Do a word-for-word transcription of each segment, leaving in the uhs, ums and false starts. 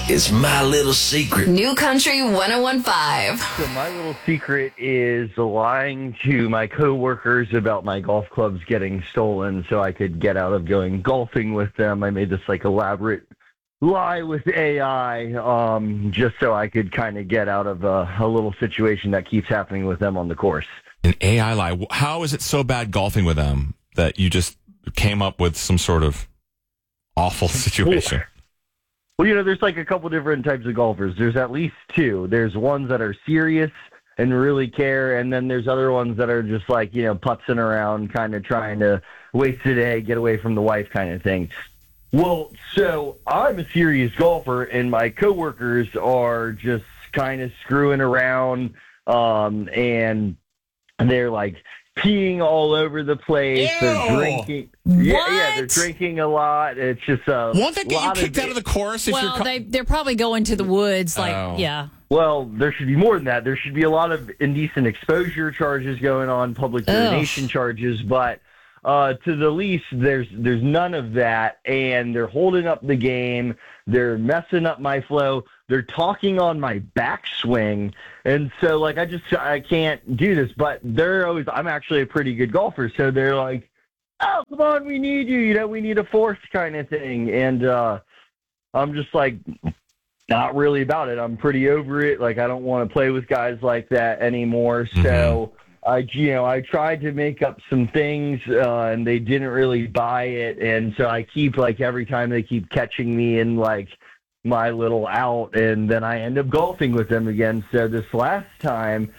is my little secret. New Country one oh one point five. So my little secret is lying to my coworkers about my golf clubs getting stolen so I could get out of going golfing with them. I made this like elaborate lie with A I um, just so I could kind of get out of a, a little situation that keeps happening with them on the course. An A I lie. How is it so bad golfing with them that you just came up with some sort of awful situation? Well, you know, there's like a couple different types of golfers. There's at least two. There's ones that are serious and really care, and then there's other ones that are just like, you know, putzing around, kind of trying to waste a day, get away from the wife kind of thing. Well, so I'm a serious golfer, and my coworkers are just kind of screwing around, um, and they're like peeing all over the place. Ew. They're drinking. What? Yeah, yeah, they're drinking a lot. It's just a Won't they get you lot kicked of, out of the course? If Well, you're co- they, they're probably going to the woods. Like, Oh. yeah. Well, there should be more than that. There should be a lot of indecent exposure charges going on, public urination charges, but uh, to the least, there's there's none of that, and they're holding up the game. They're messing up my flow. They're talking on my backswing, and so like I just I can't do this. But they're always I'm actually a pretty good golfer, so they're like, "Oh, come on, we need you. You know, we need a fourth kind of thing," and uh, I'm just like. Not really about it. I'm pretty over it. Like, I don't want to play with guys like that anymore. So, mm-hmm. I, you know, I tried to make up some things, uh, and they didn't really buy it. And so I keep, like, every time they keep catching me in, like, my little out, and then I end up golfing with them again. So this last time,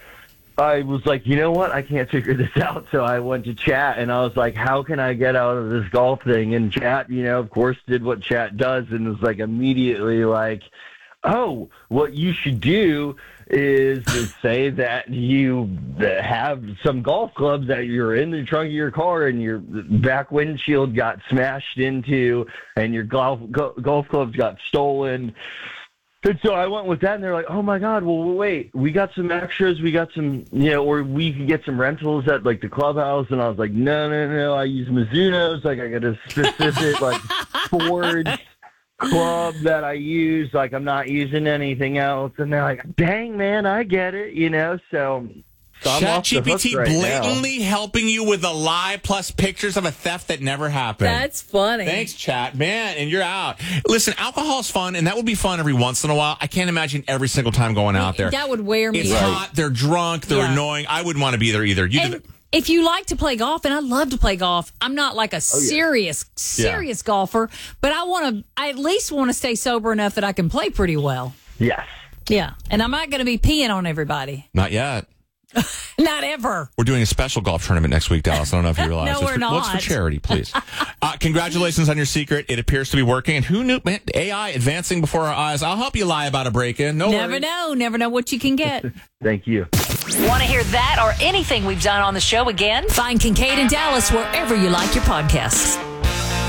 I was like, you know what? I can't figure this out. So I went to chat, and I was like, how can I get out of this golf thing? And chat, you know, of course, did what chat does, and was like immediately like, oh, what you should do is to say that you have some golf clubs that you're in the trunk of your car and your back windshield got smashed into and your golf go, golf clubs got stolen. And so I went with that, and they're like, oh, my God, well, wait, we got some extras. We got some, you know, or we can get some rentals at, like, the clubhouse. And I was like, no, no, no, I use Mizuno's. Like, I got a specific, like, Ford club that I use, like I'm not using anything else, and they're like, dang man, I get it, you know. So, so I'm off the hook ChatGPT right blatantly now. helping you with a lie plus pictures of a theft that never happened. That's funny. Thanks, chat, man, and you're out. Listen, alcohol's fun, and that would be fun every once in a while. I can't imagine every single time going out there. That would wear me It's out. hot. They're drunk. They're Yeah. annoying. I wouldn't want to be there either. You And did. if you like to play golf, and I love to play golf, I'm not like a serious, serious golfer, but I want to, I at least want to stay sober enough that I can play pretty well. Yes. Yeah. And I'm not going to be peeing on everybody. Not yet. Not ever. We're doing a special golf tournament next week, Dallas. I don't know if you realize. No, It's we're for, well, it's for not. charity, please. uh, congratulations on your secret. It appears to be working. And who knew, man, A I advancing before our eyes. I'll help you lie about a break-in. No Never worries. know. Never know what you can get. Thank you. Want to hear that or anything we've done on the show again? Find Kincaid and Dallas wherever you like your podcasts.